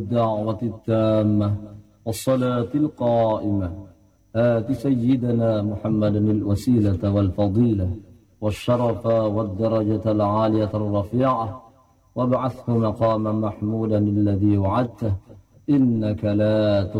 الدعوة التامة والصلاة القائمة آت سيدنا محمد الوسيلة والفضيلة والشرف والدرجة العالية الرفيعة وابعثه مقاما محمودا الذي وعدته إنك لا